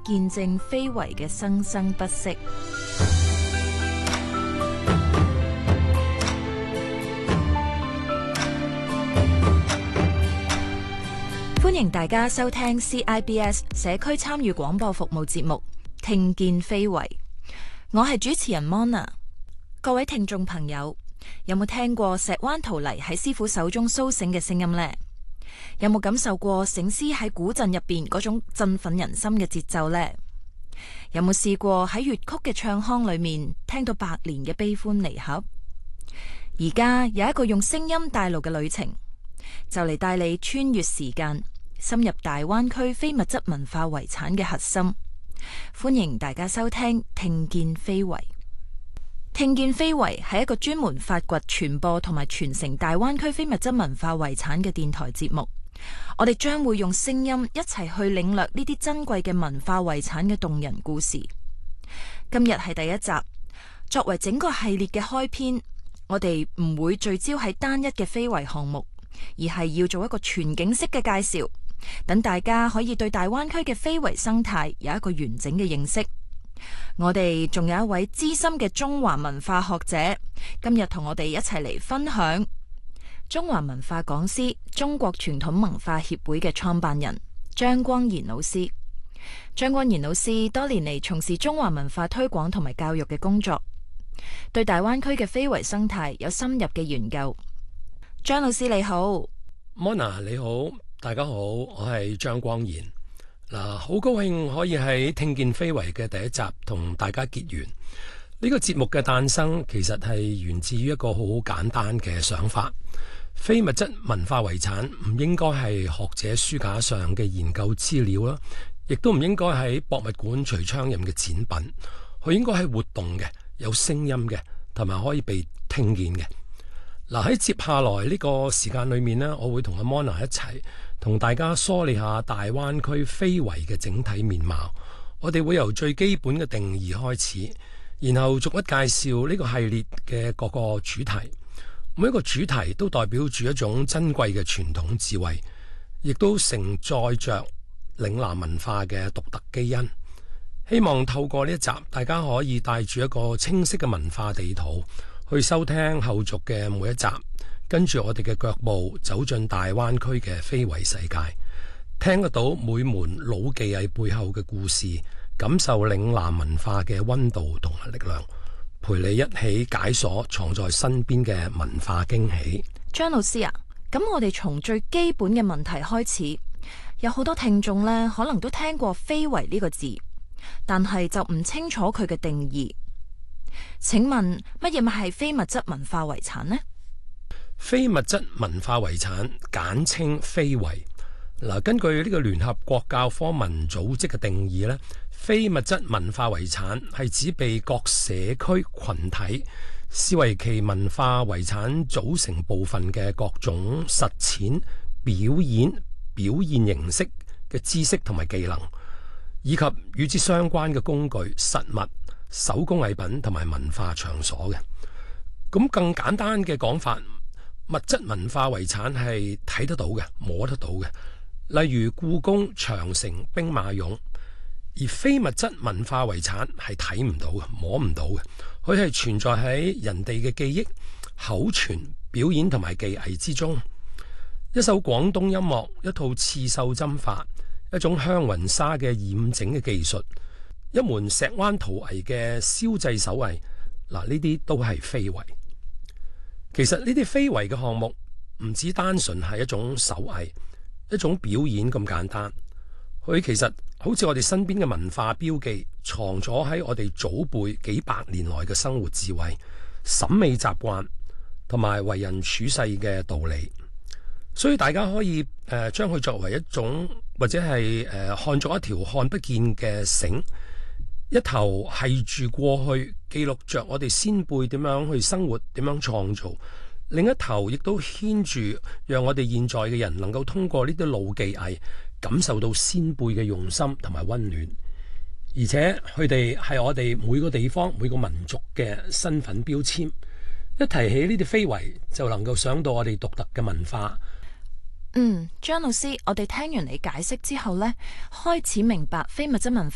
見證非遺嘅生生不息。歡迎大家收聽 CIBS 社區參與廣播服務節目《聽見非遺》，我係主持人 Mona。各位聽眾朋友，有冇聽過石灣陶泥喺師傅手中蘇醒嘅聲音呢？有冇感受過醒獅喺古鎮入邊嗰種振奮人心嘅節奏呢？有冇試過喺粵曲嘅唱腔裏面聽到百年嘅悲歡離合？而家有一個用聲音帶路嘅旅程，就嚟帶你穿越時間，深入大灣區非物質文化遺產嘅核心。歡迎大家收聽《聽見非遺》。聽見非遺係一個專門發掘、傳播同埋傳承大灣區非物質文化遺產嘅電台節目。我哋將會用聲音一齊去領略呢啲珍貴嘅文化遺產嘅動人故事。今日係第一集，作為整個系列嘅開篇，我哋唔會聚焦喺單一嘅非遺項目，而係要做一個全景式嘅介紹，等大家可以對大灣區嘅非遺生態有一個完整嘅認識。我哋仲有一位資深嘅中華文化學者，今日同我哋一齊嚟分享。中華文化講師，中國傳統文化協會嘅創辦人張光賢老師。張光賢老師多年嚟從事中華文化推廣同埋教育嘅工作，對大灣區嘅非遺生態有深入嘅研究。張老師你好。 Mona 你好，大家好，我係張光賢。好高興可以喺聽見非遺嘅第一集同大家結緣。呢個節目嘅誕生其實係源自於一個好簡單嘅想法：非物質文化遺產唔應該係學者書架上嘅研究資料啦，亦都唔應該喺博物館隨窗任嘅展品，佢應該係活動嘅、有聲音嘅，同埋可以被聽見嘅。喺接下來呢個時間裏面呢，我會同阿 Mona 一齊同大家梳理下大灣區非遺嘅整體面貌。我哋會由最基本嘅定義開始，然後逐一介紹呢個系列嘅各個主題。每一個主題都代表住一種珍貴嘅傳統智慧，亦都承載着嶺南文化嘅獨特基因。希望透過呢一集，大家可以帶住一個清晰嘅文化地圖去收聽後續嘅每一集，跟住我哋嘅腳步走進大灣區嘅非遺世界，聽得到每門老技藝背後嘅故事，感受嶺南文化嘅溫度同埋力量，陪你一起解鎖藏在身邊嘅文化驚喜。 張老師啊，咁我哋從最基本嘅問題開始，有好多聽眾呢可能都聽過非遺呢個字，但係就唔清楚佢嘅定義。請問乜嘢係非物質文化遺產呢？ 非物質文化遺產簡稱非遺。根據呢個聯合國教科文組織嘅定義呢，非物質文化遺產係指被各社區群體視為其文化遺產組成部分嘅各種實踐、表現形式嘅知識同埋技能，以及與之相關嘅工具、實物、手工藝品同埋文化場所嘅。咁更簡單嘅講法，物質文化遺產係睇得到嘅、摸得到嘅，例如故宮、長城、兵馬俑。而非物質文化遺產係睇唔到嘅、摸唔到嘅，佢係存在喺人哋嘅記憶、口傳、表演同埋技藝之中。一首廣東音樂，一套刺繡針法，一種香雲紗嘅染整嘅技術，一門石灣陶藝嘅燒製手藝，呢啲都係非遺。其實呢啲非遺嘅項目唔止單純係一種手藝、一種表演咁簡單，佢其實好似我哋身邊嘅文化標記，藏咗喺我哋祖輩幾百年來嘅生活智慧、審美習慣同埋為人處世嘅道理。所以大家可以將佢作為一種，或者係看作一條看不見嘅繩，一頭係住過去，記錄着我哋先輩點樣去生活，點樣創造；另一頭亦都牽住，讓我哋現在嘅人能夠通過呢啲老技藝，感受到先輩嘅用心同埋溫暖。而且佢哋係我哋每個地方、每個民族嘅身份標籤。一提起呢啲非遺，就能夠想到我哋獨特嘅文化。 張老師，我哋聽完你解釋之後呢，開始明白非物質文化